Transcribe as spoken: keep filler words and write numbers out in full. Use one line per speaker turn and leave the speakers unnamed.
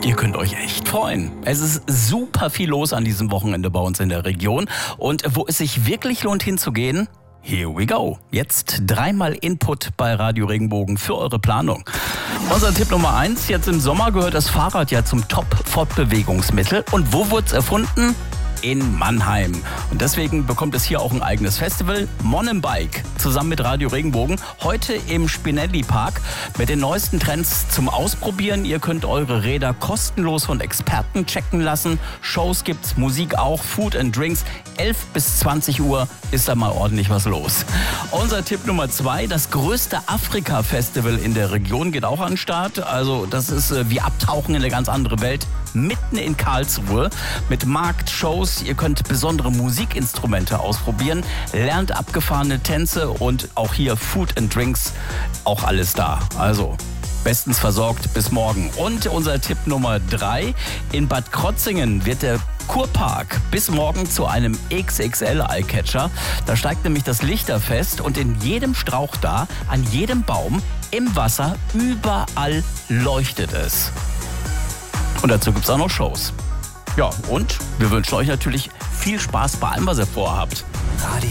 ihr könnt euch echt freuen. Es ist super viel los an diesem Wochenende bei uns in der Region. Und wo es sich wirklich lohnt hinzugehen, here we go. Jetzt dreimal Input bei Radio Regenbogen für eure Planung. Unser Tipp Nummer eins, jetzt im Sommer gehört das Fahrrad ja zum Top-Fortbewegungsmittel. Und wo wurde es erfunden? In Mannheim. Und deswegen bekommt es hier auch ein eigenes Festival, Mountainbike, zusammen mit Radio Regenbogen. Heute im Spinelli Park mit den neuesten Trends zum Ausprobieren. Ihr könnt eure Räder kostenlos von Experten checken lassen. Shows gibt's, Musik auch, Food and Drinks. elf bis zwanzig Uhr ist da mal ordentlich was los. Unser Tipp Nummer zwei, das größte Afrika-Festival in der Region geht auch an den Start. Also das ist äh, wie Abtauchen in eine ganz andere Welt. Mitten in Karlsruhe mit Markt, Shows. Ihr könnt besondere Musikinstrumente ausprobieren, lernt abgefahrene Tänze und auch hier Food and Drinks, auch alles da. Also bestens versorgt bis morgen. Und unser Tipp Nummer drei, in Bad Krotzingen wird der Kurpark bis morgen zu einem X X L-Eyecatcher. Da steigt nämlich das Lichterfest und in jedem Strauch da, an jedem Baum, im Wasser, überall leuchtet es. Und dazu gibt es auch noch Shows. Ja, und wir wünschen euch natürlich viel Spaß bei allem, was ihr vorhabt. Radio